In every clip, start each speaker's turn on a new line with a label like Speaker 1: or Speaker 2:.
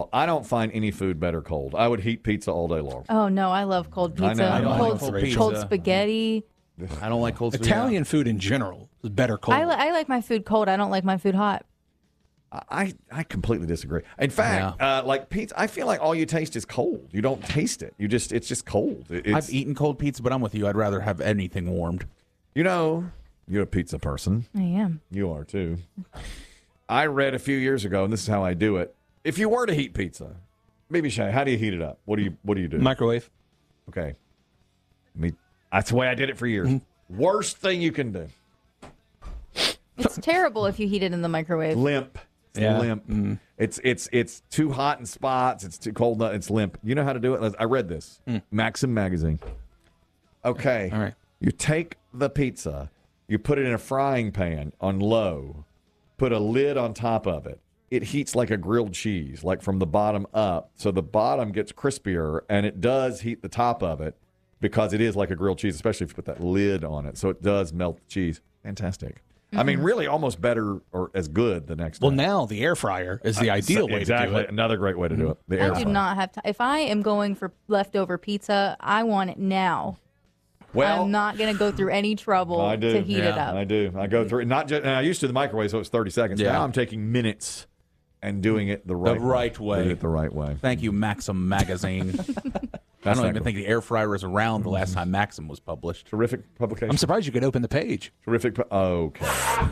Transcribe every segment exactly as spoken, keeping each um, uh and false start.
Speaker 1: Well, I don't find any food better cold. I would heat pizza all day long.
Speaker 2: Oh, no, I love cold pizza.
Speaker 1: I know. I don't
Speaker 2: cold,
Speaker 3: like cold pizza.
Speaker 2: cold spaghetti.
Speaker 3: I don't like cold spaghetti.
Speaker 4: Italian food in general is better cold.
Speaker 2: I, li- I like my food cold. I don't like my food hot.
Speaker 1: I, I completely disagree. In fact,
Speaker 3: Yeah.
Speaker 1: uh, like pizza, I feel like all you taste is cold. You don't taste it. You just it's just cold. It- It's,
Speaker 3: I've eaten cold pizza, but I'm with you. I'd rather have anything warmed.
Speaker 1: You know, you're a pizza person.
Speaker 2: I am.
Speaker 1: You are too. I read a few years ago, and this is how I do it. If you were to heat pizza, maybe Shay, how do you heat it up? What do you What do you do?
Speaker 4: Microwave.
Speaker 1: Okay. I mean, that's the way I did it for years. Worst thing you can do.
Speaker 2: It's terrible if you heat it in the microwave.
Speaker 1: Limp. It's
Speaker 4: Yeah.
Speaker 1: limp. It's it's it's too hot in spots. It's too cold. It's limp. You know how to do it? I read this. Maxim magazine. Okay.
Speaker 4: All right.
Speaker 1: You take the pizza, you put it in a frying pan on low, put a lid on top of it. It heats like a grilled cheese, like from the bottom up. So the bottom gets crispier, and it does heat the top of it because it is like a grilled cheese, especially if you put that lid on it. So it does melt the cheese. Fantastic. I mean, really almost better or as good the next
Speaker 4: Well,
Speaker 1: time.
Speaker 4: now the air fryer is the ideal way
Speaker 1: exactly.
Speaker 4: to do it.
Speaker 1: Another great way to do it. The air
Speaker 2: I do
Speaker 1: fryer.
Speaker 2: not have time. If I am going for leftover pizza, I want it now.
Speaker 1: Well,
Speaker 2: I'm not going to go through any trouble
Speaker 1: I do.
Speaker 2: to heat it
Speaker 3: Yeah,
Speaker 2: up.
Speaker 1: I do. I go through it. Not just. And I used to the microwave, so it's thirty seconds.
Speaker 3: Yeah.
Speaker 1: Now I'm taking minutes and doing it the right
Speaker 3: right way.
Speaker 1: Doing it the right way.
Speaker 3: Thank you, Maxim magazine. I
Speaker 1: That's
Speaker 3: don't
Speaker 1: not
Speaker 3: even
Speaker 1: good.
Speaker 3: think the air fryer was around the last time Maxim was published.
Speaker 1: Terrific publication.
Speaker 4: I'm surprised you could open the page.
Speaker 1: Terrific. pu- Okay.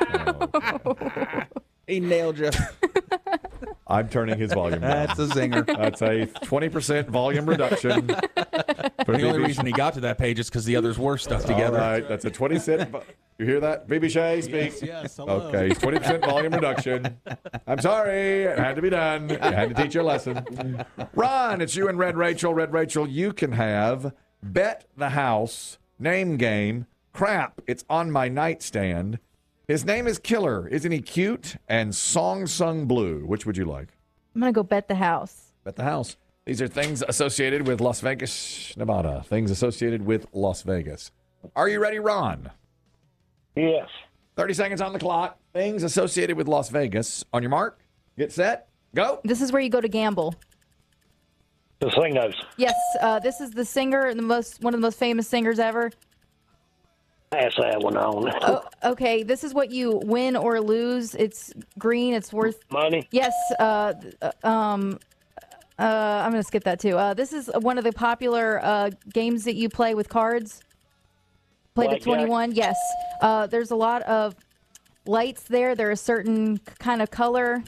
Speaker 3: He nailed you.
Speaker 1: I'm turning his volume down.
Speaker 3: That's a zinger.
Speaker 1: That's a twenty percent volume reduction. For
Speaker 3: The
Speaker 1: B
Speaker 3: only
Speaker 1: B
Speaker 3: reason he got to that page is because the others were stuck
Speaker 1: All
Speaker 3: together.
Speaker 1: right, that's a twenty cent. vo- You hear that? B B Shay, speak.
Speaker 4: Yes, hello.
Speaker 1: Okay, he's twenty percent volume reduction. I'm sorry. It had to be done. You had to teach you a lesson. Ron, it's you and Red Rachel. Red Rachel, you can have Bet the House, Name Game, Crap, It's on My Nightstand. His name is Killer. Isn't he cute? And Song Sung Blue. Which would you like?
Speaker 2: I'm going to go bet the house.
Speaker 1: Bet the House. These are things associated with Las Vegas, Nevada. Things associated with Las Vegas. Are you ready, Ron?
Speaker 5: Yes.
Speaker 1: thirty seconds on the clock. Things associated with Las Vegas. On your mark, get set, go.
Speaker 2: This is where you go to gamble.
Speaker 5: The Singos.
Speaker 2: Yes, uh, this is the singer, the most one of the most famous singers ever.
Speaker 5: Pass that one on.
Speaker 2: Oh, okay, this is what you win or lose. It's green. It's worth.
Speaker 5: Money.
Speaker 2: Yes. Uh, uh, um. Uh, I'm gonna skip that too. Uh, this is one of the popular uh, games that you play with cards. Played at
Speaker 5: Blackjack.
Speaker 2: twenty-one. Yes. Uh, there's a lot of lights there. They're a certain kind of color.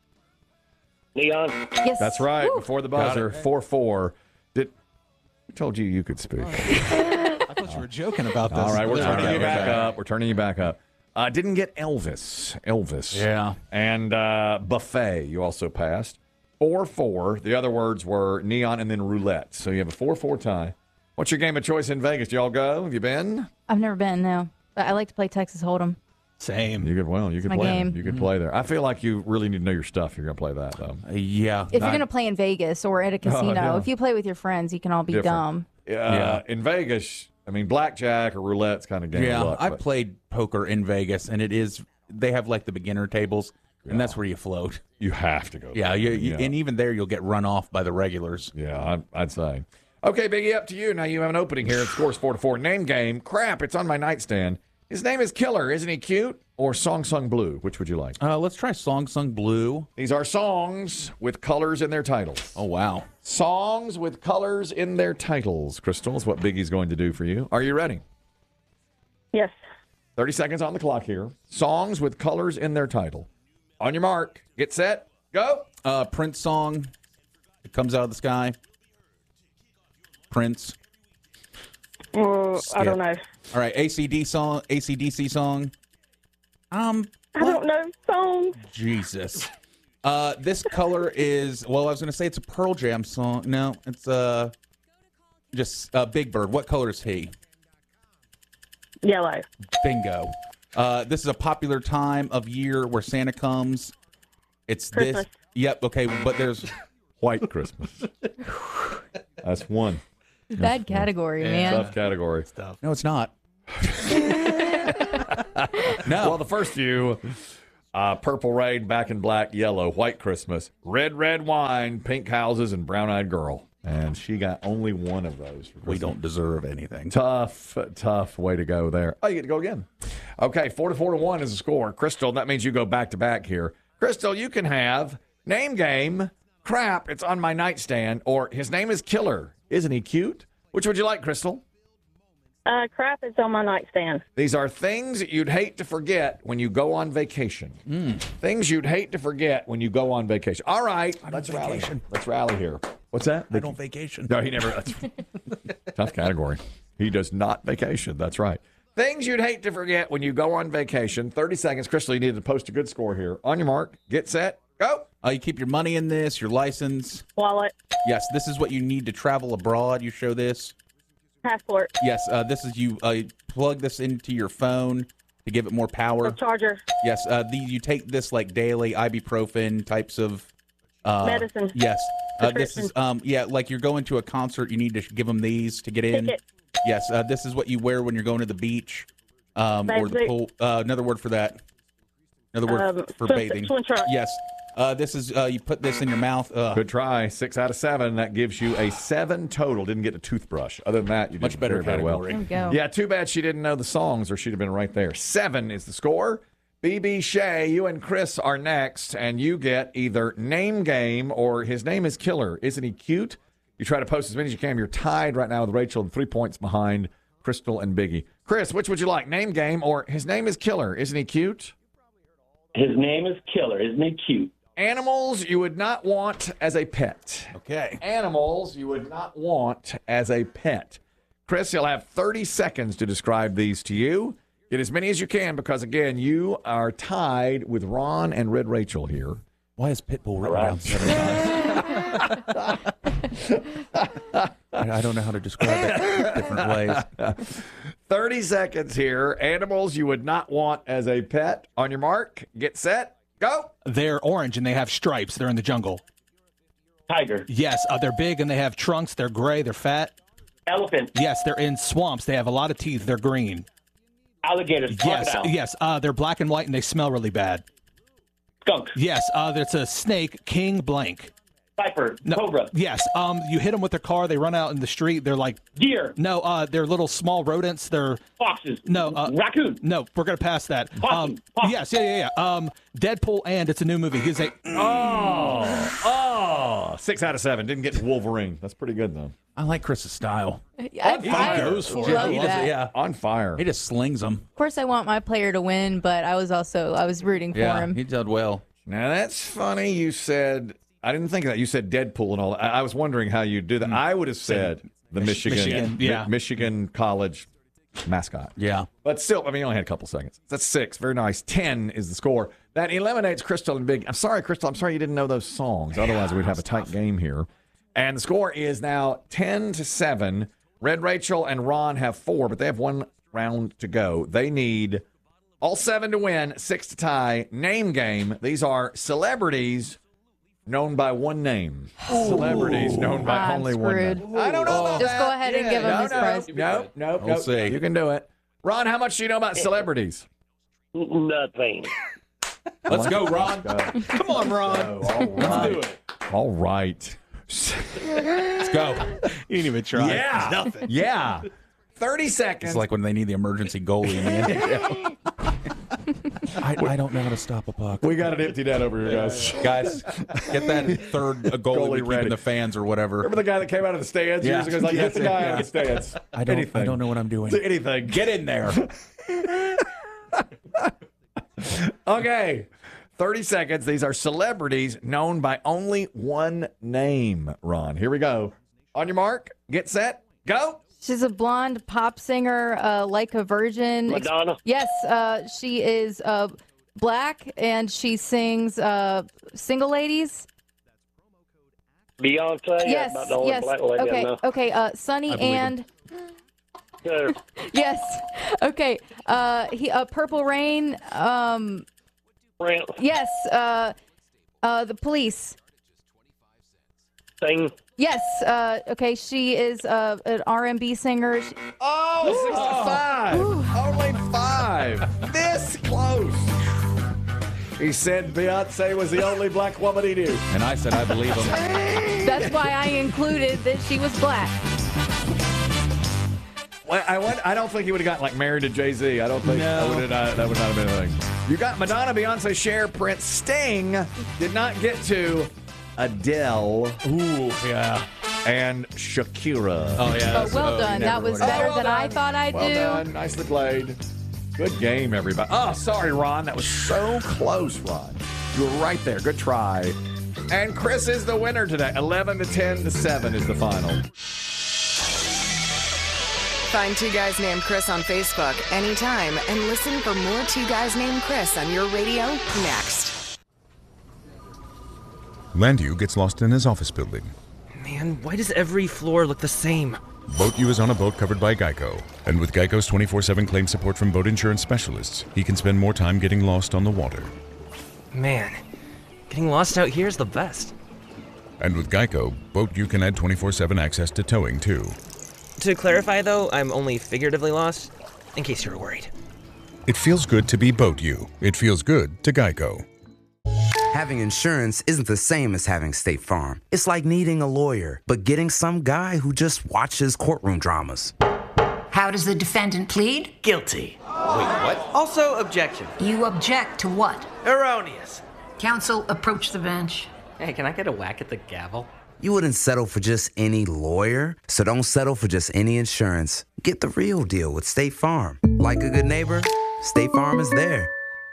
Speaker 5: Neon.
Speaker 2: Yes.
Speaker 1: That's right.
Speaker 2: Woo.
Speaker 1: Before the buzzer, four four. Did I told you you could speak.
Speaker 4: I thought you were joking about this.
Speaker 1: All right, we're
Speaker 4: All
Speaker 1: turning
Speaker 4: right,
Speaker 1: you back
Speaker 4: okay.
Speaker 1: up. We're turning you back up. Uh, didn't get Elvis. Elvis.
Speaker 3: Yeah.
Speaker 1: And uh, buffet. You also passed. Four four. The other words were neon and then roulette. So you have a four four tie. What's your game of choice in Vegas? Do y'all go? Have you been?
Speaker 2: I've never been. No, but I like to play Texas Hold'em.
Speaker 4: Same.
Speaker 1: You could well, you could
Speaker 2: my
Speaker 1: play.
Speaker 2: game.
Speaker 1: You could play there. I feel like you really need to know your stuff. If you're gonna play that though.
Speaker 3: Uh, yeah.
Speaker 2: If you're going to play in Vegas or at a casino,
Speaker 1: yeah.
Speaker 2: if you play with your friends, you can all be
Speaker 1: Different.
Speaker 2: dumb.
Speaker 1: Uh,
Speaker 3: Yeah.
Speaker 1: In Vegas, I mean, blackjack or roulette's kind of game
Speaker 3: Yeah,
Speaker 1: of luck.
Speaker 3: I
Speaker 1: but-
Speaker 3: played poker in Vegas, and it is they have like the beginner tables, and that's where you float.
Speaker 1: You have to go.
Speaker 3: Yeah,
Speaker 1: there.
Speaker 3: you, you,
Speaker 1: yeah.
Speaker 3: and even there you'll get run off by the regulars.
Speaker 1: Yeah, I, I'd say. Okay, Biggie, up to you. Now you have an opening here. It scores four to four. Name game. Crap, it's on my nightstand. His name is Killer. Isn't he cute? Or Song Sung Blue? Which would you like?
Speaker 3: Uh, let's try Song Sung Blue.
Speaker 1: These are songs with colors in their titles.
Speaker 3: Oh wow,
Speaker 1: Songs with colors in their titles. Crystal is what Biggie's going to do for you. Are you ready?
Speaker 6: Yes.
Speaker 1: thirty seconds on the clock here. Songs with colors in their title. On your mark. Get set. Go.
Speaker 3: uh, Prince song. It comes out of the sky. Prince.
Speaker 6: Uh, I don't know.
Speaker 3: All right, A C D song. A C D C song. Um,
Speaker 6: I don't know songs.
Speaker 3: Jesus. Uh, this color is well. I was going to say it's a Pearl Jam song. No, it's uh, just uh, Big Bird. What color is he?
Speaker 6: Yellow.
Speaker 3: Bingo. Uh, this is a popular time of year where Santa comes. It's
Speaker 6: Christmas.
Speaker 3: this. Yep. Okay, but there's
Speaker 1: White Christmas. That's one.
Speaker 2: Bad category, man.
Speaker 1: Tough category.
Speaker 3: no, it's not. No.
Speaker 1: Well, the first few, uh, Uh, purple rain, back in black, yellow, white Christmas, red, red wine, pink houses, and brown-eyed girl. And she got only one of those. For
Speaker 3: We
Speaker 1: Christmas.
Speaker 3: don't deserve anything.
Speaker 1: Tough, tough way to go there. Oh, you get to go again. Okay, four to four to one is the score. Crystal, that means you go back to back here. Crystal, you can have name game, crap, it's on my nightstand, or his name is Killer. Isn't he cute? Which would you like, Crystal?
Speaker 6: Uh, crap is on my nightstand.
Speaker 1: These are things that you'd hate to forget when you go on vacation.
Speaker 3: Mm.
Speaker 1: Things you'd hate to forget when you go on vacation. All right, let's rally. Let's rally here. What's that?
Speaker 3: I don't vacation.
Speaker 1: No, he never. That's tough category. He does not vacation. That's right. Things you'd hate to forget when you go on vacation. thirty seconds. Crystal, you need to post a good score here. On your mark, get set, go.
Speaker 3: Uh, you keep your money in this, your license.
Speaker 6: Wallet,
Speaker 3: Yes, this is what you need to travel abroad. You show this.
Speaker 6: passport,
Speaker 3: Yes, uh, this is you uh, plug this into your phone to give it more power.
Speaker 6: charger,
Speaker 3: Yes, uh, the, you take this like daily ibuprofen types of uh,
Speaker 6: medicine,
Speaker 3: Yes, uh, this is
Speaker 6: prescription.
Speaker 3: um yeah like you're going to a concert. You need to give them these to get in.
Speaker 6: ticket,
Speaker 3: Yes, uh, this is what you wear when you're going to the beach um, or the
Speaker 6: Bathing.
Speaker 3: pool. Uh, another word for that. Another word
Speaker 6: Um,
Speaker 3: for
Speaker 6: swim-
Speaker 3: bathing.
Speaker 6: swim trunks.
Speaker 3: Yes. Uh, this is uh, you put this in your mouth. Uh,
Speaker 1: Good try. Six out of seven. That gives you a seven total. Didn't get a toothbrush. Other than that, you did
Speaker 3: Much better
Speaker 1: very, very well.
Speaker 3: category.
Speaker 2: There we go.
Speaker 1: Yeah, too bad she didn't know the songs, or she'd have been right there. Seven is the score. B B Shay, you and Chris are next, and you get either name game or his name is Killer. Isn't he cute? You try to post as many as you can. You're tied right now with Rachel, and three points behind Crystal and Biggie. Chris, which would you like, name game or his name is Killer? Isn't he cute?
Speaker 7: His name is Killer. Isn't he cute?
Speaker 1: Animals you would not want as a pet.
Speaker 3: Okay.
Speaker 1: Animals you would not want as a pet. Chris, you'll have thirty seconds to describe these to you. Get as many as you can because, again, you are tied with Ron and Red Rachel here.
Speaker 3: Why is Pitbull written
Speaker 7: All right.
Speaker 3: down seven times? I, I don't know how to describe it different ways.
Speaker 1: thirty seconds here. Animals you would not want as a pet. On your mark, get set, go.
Speaker 4: They're orange and they have stripes. They're in the jungle.
Speaker 7: Tiger.
Speaker 4: Yes, uh, they're big and they have trunks. They're gray. They're fat.
Speaker 7: Elephant.
Speaker 4: Yes, they're in swamps. They have a lot of teeth. They're green.
Speaker 7: Alligators.
Speaker 4: Yes,
Speaker 7: Crocodile.
Speaker 4: yes. Uh, they're black and white and they smell really bad.
Speaker 7: Skunk.
Speaker 4: Yes, uh, there's a snake, king blank.
Speaker 7: Viper.
Speaker 4: No,
Speaker 7: Cobra.
Speaker 4: Yes, um, you hit them with their car. They run out in the street. They're like,
Speaker 7: Deer.
Speaker 4: no, uh, they're little small rodents. They're
Speaker 7: Foxes.
Speaker 4: no, uh,
Speaker 7: Raccoon.
Speaker 4: no. We're gonna pass that.
Speaker 7: Possum,
Speaker 4: Um,
Speaker 7: possum.
Speaker 4: yes, yeah, yeah, yeah. Um, Deadpool and it's a new movie. He's a
Speaker 1: Oh, oh. Six out of seven. Didn't get to Wolverine. That's pretty good, though.
Speaker 3: I like Chris's style.
Speaker 2: I,
Speaker 1: fire.
Speaker 2: I
Speaker 4: goes for it.
Speaker 2: love
Speaker 3: He does
Speaker 2: that.
Speaker 3: it, yeah.
Speaker 1: On fire.
Speaker 3: He just slings them.
Speaker 2: Of course, I want my player to win, but I was also I was rooting for
Speaker 3: Yeah,
Speaker 2: him.
Speaker 3: he did well.
Speaker 1: Now, that's funny. You said, I didn't think of that. You said Deadpool and all that. I, I was wondering how you do that. I would have said the Michigan,
Speaker 4: Michigan,
Speaker 1: Mi-
Speaker 4: yeah.
Speaker 1: Michigan College mascot.
Speaker 3: Yeah.
Speaker 1: But still, I mean, you only had a couple seconds. That's six. Very nice. Ten is the score. That eliminates Crystal and Big. I'm sorry, Crystal. I'm sorry you didn't know those songs. Otherwise, we'd have a tight game here. And the score is now ten to seven. Red Rachel and Ron have four, but they have one round to go. They need all seven to win, six to tie. Name game. These are celebrities known by one name. Celebrities known by
Speaker 2: I'm
Speaker 1: only
Speaker 2: screwed.
Speaker 1: one name. I don't know about
Speaker 2: Just
Speaker 1: that.
Speaker 2: go ahead and give him
Speaker 1: no,
Speaker 2: his
Speaker 1: no,
Speaker 2: prize.
Speaker 1: No, no,
Speaker 3: We'll
Speaker 1: no.
Speaker 3: see.
Speaker 1: You can do it. Ron, how much do you know about celebrities?
Speaker 5: Nothing.
Speaker 3: Let's go, Ron.
Speaker 1: Come on, Ron. all right.
Speaker 3: do it.
Speaker 1: All right.
Speaker 3: Let's go.
Speaker 4: you didn't even try.
Speaker 1: Yeah.
Speaker 4: Nothing.
Speaker 1: Yeah. thirty seconds.
Speaker 3: It's like when they need the emergency goalie in the end. I, I don't know how to stop a puck.
Speaker 1: we got an empty net over here, guys.
Speaker 3: Guys, get that third uh, goalie,
Speaker 1: Goalie
Speaker 3: we keep
Speaker 1: ready.
Speaker 3: in the fans or whatever.
Speaker 1: Remember the guy that came out of the stands
Speaker 3: Yeah.
Speaker 1: years ago? He's like, get the guy out of the stands.
Speaker 3: I don't.
Speaker 1: Anything.
Speaker 3: I don't know what I'm doing.
Speaker 1: Anything.
Speaker 3: Get in there.
Speaker 1: Okay. thirty seconds. These are celebrities known by only one name, Ron. Here we go. On your mark, get set, go.
Speaker 2: She's a blonde pop singer, uh, like a virgin.
Speaker 5: Madonna.
Speaker 2: Yes, uh, she is uh, black and she sings uh, "Single Ladies."
Speaker 5: Beyonce.
Speaker 2: Yes,
Speaker 5: That's about the only
Speaker 2: yes.
Speaker 5: black lady I
Speaker 2: Okay,
Speaker 5: know.
Speaker 2: okay. Uh, Sunny
Speaker 3: believe
Speaker 2: and
Speaker 5: Uh,
Speaker 2: yes, okay. Uh, he uh, Purple Rain. Um,
Speaker 5: Brent,
Speaker 2: yes. Uh, uh, the Police.
Speaker 5: Sing.
Speaker 2: Yes. Uh, okay. She is uh, an R and B singer. She-
Speaker 1: Oh, sixty-five. Only five. This close. He said Beyonce was the only black woman he knew.
Speaker 3: And I said I believe him.
Speaker 2: That's why I included that she was black.
Speaker 1: Well, I, went, I don't think he would have gotten like married to Jay-Z. I don't think
Speaker 4: No.
Speaker 1: that, would have, that would not have been a thing. You got Madonna, Beyonce, Cher, Prince, Sting. Did not get to Adele.
Speaker 4: Ooh, yeah.
Speaker 1: And Shakira.
Speaker 3: Oh, yeah.
Speaker 2: Oh, well done. That was
Speaker 1: never
Speaker 2: better
Speaker 1: would have.
Speaker 2: than I thought I'd
Speaker 1: Well
Speaker 2: do.
Speaker 1: done. Nicely played. Good game, everybody. Oh, sorry, Ron. That was so close, Ron. You were right there. Good try. And Chris is the winner today. eleven to ten to seven is the final.
Speaker 8: Find Two Guys Named Chris on Facebook anytime and listen for more Two Guys Named Chris on your radio next.
Speaker 9: Landu gets lost in his office building.
Speaker 10: Man, why does every floor look the same?
Speaker 9: Boat U is on a boat covered by Geico. And with Geico's twenty-four seven claim support from boat insurance specialists, he can spend more time getting lost on the water.
Speaker 10: Man, getting lost out here is the best.
Speaker 9: And with Geico, Boat U can add twenty-four seven access to towing, too.
Speaker 10: To clarify, though, I'm only figuratively lost, in case you were worried.
Speaker 9: It feels good to be Boat U. It feels good to Geico.
Speaker 11: Having insurance isn't the same as having State Farm. It's like needing a lawyer, but getting some guy who just watches courtroom dramas.
Speaker 12: How does the defendant plead?
Speaker 10: Guilty. Wait, what? Also, objection.
Speaker 12: You object to what?
Speaker 10: Erroneous.
Speaker 12: Counsel, approach the bench.
Speaker 10: Hey, can I get a whack at the gavel?
Speaker 11: You wouldn't settle for just any lawyer, so don't settle for just any insurance. Get the real deal with State Farm. Like a good neighbor, State Farm is there.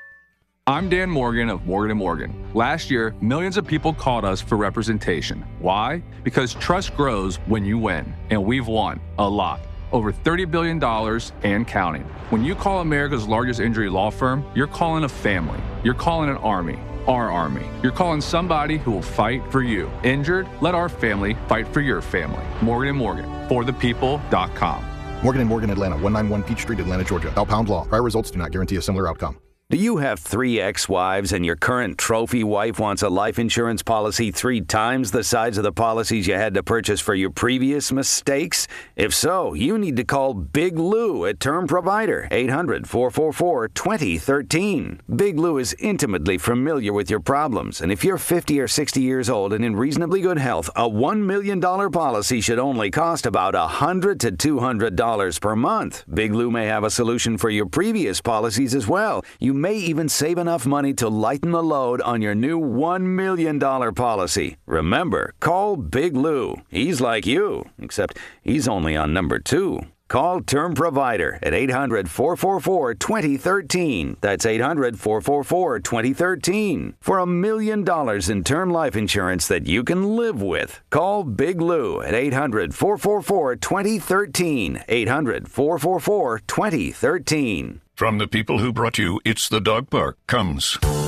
Speaker 13: I'm Dan Morgan of Morgan and Morgan. Last year, millions of people called us for representation. Why? Because trust grows when you win, and we've won a lot. Over thirty billion dollars and counting. When you call America's largest injury law firm, you're calling a family. You're calling an army. Our army. You're calling somebody who will fight for you. Injured? Let our family fight for your family. Morgan and Morgan. For the people dot com.
Speaker 14: Morgan and Morgan, Atlanta, one ninety-one Peach Street, Atlanta, Georgia. Bell Pound Law. Prior results do not guarantee a similar outcome.
Speaker 15: Do you have three ex-wives and your current trophy wife wants a life insurance policy three times the size of the policies you had to purchase for your previous mistakes? If so, you need to call Big Lou at Term Provider, eight hundred, four four four, two zero one three. Big Lou is intimately familiar with your problems, and if you're fifty or sixty years old and in reasonably good health, a one million dollars policy should only cost about one hundred to two hundred dollars per month. Big Lou may have a solution for your previous policies as well. You may even save enough money to lighten the load on your new one million dollars policy. Remember, call Big Lou. He's like you, except he's only on number two. Call Term Provider at eight hundred, four four four, two zero one three. That's eight hundred, four four four, two zero one three. For a million dollars in term life insurance that you can live with. Call Big Lou at eight hundred, four four four, two zero one three. eight hundred, four four four, two zero one three.
Speaker 16: From the people who brought you It's the Dog Park comes